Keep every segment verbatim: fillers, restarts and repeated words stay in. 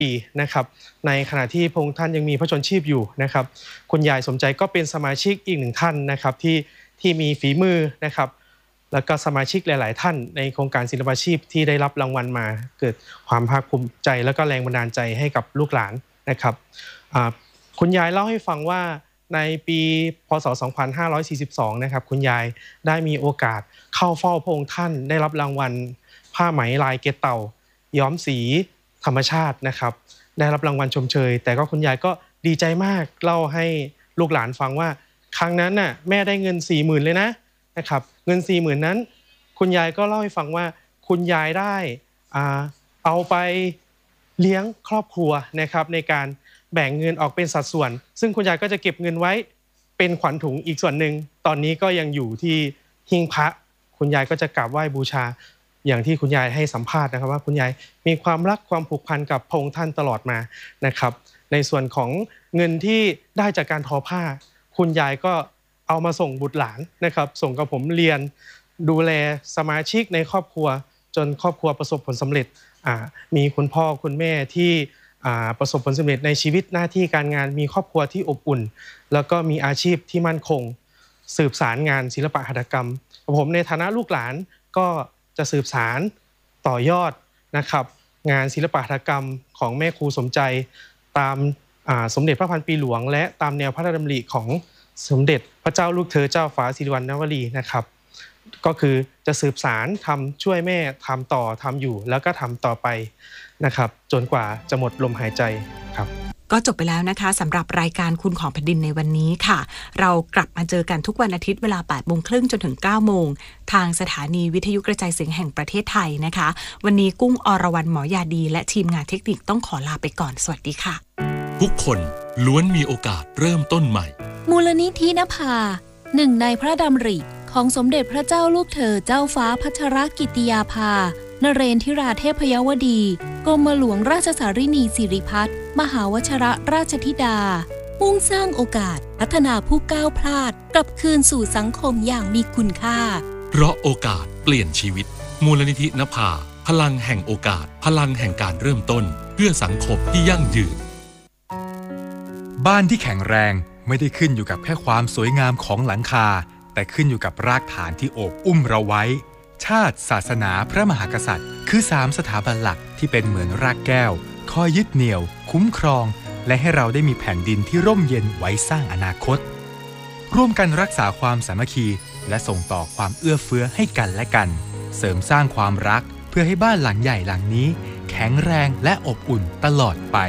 ปีนะครับในขณะที่พระองค์ท่านยังมีพระชนชีพอยู่นะครับคุณยายสมใจก็เป็นสมาชิกอีกหนึ่งท่านนะครับที่ที่มีฝีมือนะครับแล้วก็สมาชิกหลายๆท่านในโครงการศิลปาชีพที่ได้รับรางวัลมาเกิดความภาคภูมิใจแล้วก็แรงบันดาลใจให้กับลูกหลานนะครับคุณยายเล่าให้ฟังว่าในปีพ.ศ. สองพันห้าร้อยสี่สิบสองนะครับคุณยายได้มีโอกาสเข้าเฝ้าพระองค์ท่านได้รับรางวัลผ้าไหมลายเกตเต่าย้อมสีธรรมชาตินะครับได้รับรางวัลชมเชยแต่ก็คุณยายก็ดีใจมากเล่าให้ลูกหลานฟังว่าครั้งนั้นน่ะแม่ได้เงิน สี่หมื่น เลยนะนะครับเงิน สี่หมื่น นั้นคุณยายก็เล่าให้ฟังว่าคุณยายได้อ่าเอาไปเลี้ยงครอบครัวนะครับในการแบ่งเงินออกเป็นสัดส่วนซึ่งคุณยายก็จะเก็บเงินไว้เป็นขวัญถุงอีกส่วนหนึ่งตอนนี้ก็ยังอยู่ที่หิ้งพระคุณยายก็จะกราบไหว้บูชาอย่างที่คุณยายให้สัมภาษณ์นะครับว่าคุณยายมีความรักความผูกพันกับพระองค์ท่านตลอดมานะครับในส่วนของเงินที่ได้จากการทอผ้าคุณยายก็เอามาส่งบุตรหลานนะครับส่งกับผมเรียนดูแลสมาชิกในครอบครัวจนครอบครัวประสบผลสำเร็จมีคุณพ่อคุณแม่ที่ประสบผลสำเร็จในชีวิตหน้าที่การงานมีครอบครัวที่อบอุ่นแล้วก็มีอาชีพที่มั่นคงสืบสารงานศิลปหัตถกรรมผมในฐานะลูกหลานก็จะสืบสารต่อยอดนะครับงานศิลปหัตถกรรมของแม่ครูสมใจตามสมเด็จพระพันปีหลวงและตามแนวพระราชดำริของสมเด็จพระเจ้าลูกเธอเจ้าฟ้าสิริวัณณวรีนะครับก็คือจะสืบสารทำช่วยแม่ทำต่อทำอยู่แล้วก็ทำต่อไปนะครับจนกว่าจะหมดลมหายใจครับก็จบไปแล้วนะคะสำหรับรายการคุณของแผ่นดินในวันนี้ค่ะเรากลับมาเจอกันทุกวันอาทิตย์เวลา แปดโมงครึ่ง จนถึง เก้าโมงทางสถานีวิทยุกระจายเสียงแห่งประเทศไทยนะคะวันนี้กุ้งอรวรรณหมอยาดีและทีมงานเทคนิคต้องขอลาไปก่อนสวัสดีค่ะทุกคนล้วนมีโอกาสเริ่มต้นใหม่มูลนิธินภาหนึ่งในพระดำริของสมเด็จพระเจ้าลูกเธอเจ้าฟ้าพัชรกิติยาภานเรนทิราเทพยวดีกรมหลวงราชสารินีสิริพัฒน์มหาวชิรราชธิดามุ่งสร้างโอกาสพัฒนาผู้ก้าวพลาดกลับคืนสู่สังคมอย่างมีคุณค่าเพราะโอกาสเปลี่ยนชีวิตมูลนิธินภาพลังแห่งโอกาสพลังแห่งการเริ่มต้นเพื่อสังคมที่ยั่งยืนบ้านที่แข็งแรงไม่ได้ขึ้นอยู่กับแค่ความสวยงามของหลังคาแต่ขึ้นอยู่กับรากฐานที่โอบอุ้มเราไว้ชาติศาสนาพระมหากษัตริย์คือสามสถาบันหลักที่เป็นเหมือนรากแก้วคอยยึดเหนี่ยวคุ้มครองและให้เราได้มีแผ่นดินที่ร่มเย็นไว้สร้างอนาคตร่วมกันรักษาความสามัคคีและส่งต่อความเอื้อเฟื้อให้กันและกันเสริมสร้างความรักเพื่อให้บ้านหลังใหญ่หลังนี้แข็งแรงและอบอุ่นตลอดไป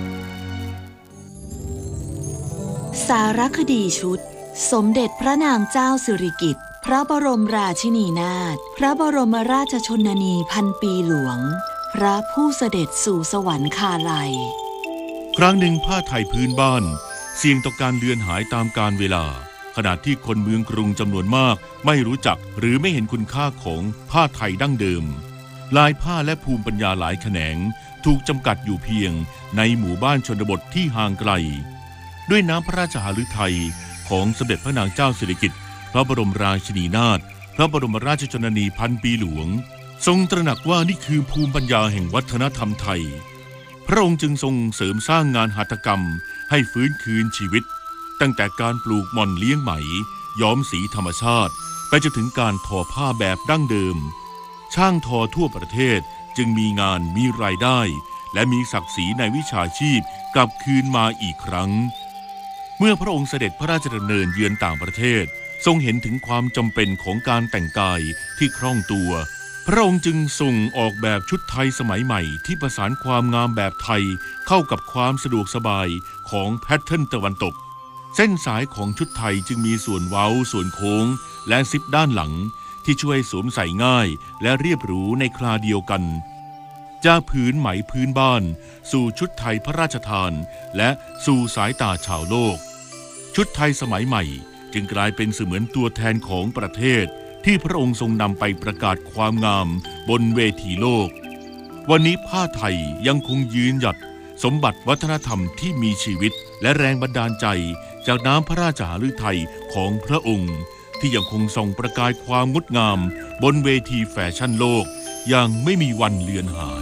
สารคดีชุดสมเด็จพระนางเจ้าสิริกิติ์พระบรมราชินีนาถพระบรมราชชนนีพันปีหลวงพระผู้เสด็จสู่สวรรคาลัยครั้งหนึ่งผ้าไทยพื้นบ้านเสี่ยงต่อการเลือนหายตามกาลเวลาขณะที่คนเมืองกรุงจำนวนมากไม่รู้จักหรือไม่เห็นคุณค่าของผ้าไทยดั้งเดิมลายผ้าและภูมิปัญญาหลายแขนงถูกจำกัดอยู่เพียงในหมู่บ้านชนบทที่ห่างไกลด้วยน้ำพระราชหฤทัยของสมเด็จพระนางเจ้าสิริกิติ์พระบรมราชินีนาถพระบรมราชชนนีพันปีหลวงทรงตระหนักว่านี่คือภูมิปัญญาแห่งวัฒนธรรมไทยพระองค์จึงทรงเสริมสร้างงานหัตถกรรมให้ฟื้นคืนชีวิตตั้งแต่การปลูกหม่อนเลี้ยงไหมย้อมสีธรรมชาติไปจนถึงการทอผ้าแบบดั้งเดิมช่างทอทั่วประเทศจึงมีงานมีรายได้และมีศักดิ์ศรีในวิชาชีพกลับคืนมาอีกครั้งเมื่อพระองค์เสด็จพระราชดำเนินเยือนต่างประเทศทรงเห็นถึงความจำเป็นของการแต่งกายที่คล่องตัวพระองค์จึงทรงออกแบบชุดไทยสมัยใหม่ที่ประสานความงามแบบไทยเข้ากับความสะดวกสบายของแพทเทิร์นตะวันตกเส้นสายของชุดไทยจึงมีส่วนเว้าส่วนโค้งและซิปด้านหลังที่ช่วยสวมใส่ง่ายและเรียบหรูในคราเดียวกันจากผืนไหมพื้นบ้านสู่ชุดไทยพระราชทานและสู่สายตาชาวโลกชุดไทยสมัยใหม่จึงกลายเป็นเสมือนตัวแทนของประเทศที่พระองค์ทรงนำไปประกาศความงามบนเวทีโลกวันนี้ผ้าไทยยังคงยืนหยัดสมบัติวัฒนธรรมที่มีชีวิตและแรงบันดาลใจจากน้ำพระราชหฤทัยของพระองค์ที่ยังคงส่องประกายความงดงามบนเวทีแฟชั่นโลกอย่างไม่มีวันเลือนหาย